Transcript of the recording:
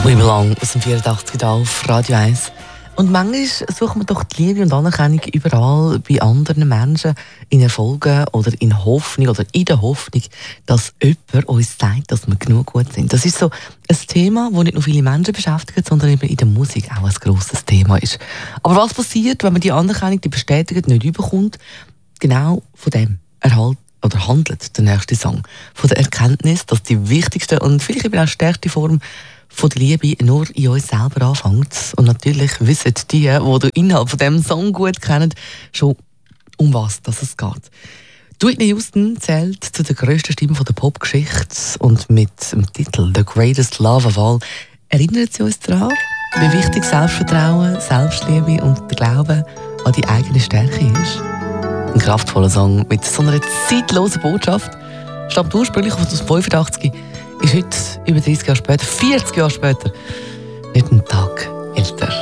We Belong aus dem 84 hier auf Radio 1. Und manchmal suchen wir doch die Liebe und Anerkennung überall bei anderen Menschen, in Erfolgen oder in Hoffnung oder in der Hoffnung, dass jemand uns sagt, dass wir genug gut sind. Das ist so ein Thema, das nicht nur viele Menschen beschäftigt, sondern eben in der Musik auch ein grosses Thema ist. Aber was passiert, wenn man die Anerkennung, die Bestätigung nicht überkommt? Genau von dem handelt der nächste Song. Von der Erkenntnis, dass die wichtigste und vielleicht eben auch stärkste Form von der Liebe nur in uns selber anfängt. Und natürlich wissen die den Inhalt von diesem Song gut kennen, schon um was es geht. Whitney Houston zählt zu den grössten Stimmen der Popgeschichte und mit dem Titel «The Greatest Love of All» erinnert sie uns daran, wie wichtig Selbstvertrauen, Selbstliebe und der Glaube an die eigene Stärke ist. Ein kraftvoller Song mit so einer zeitlosen Botschaft, stammt ursprünglich aus 85, ist heute über 30 Jahre später, 40 Jahre später, nicht einen Tag älter.